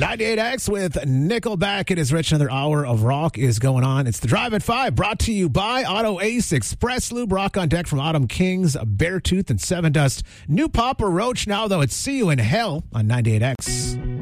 98X with Nickelback. It is Rich. Another hour of rock is going on. It's the Drive at 5 brought to you by Auto Ace, Express Lube, Rock on Deck from Autumn Kings, Beartooth, and Seven Dust. New Papa Roach now, though. It's See You in Hell on 98X.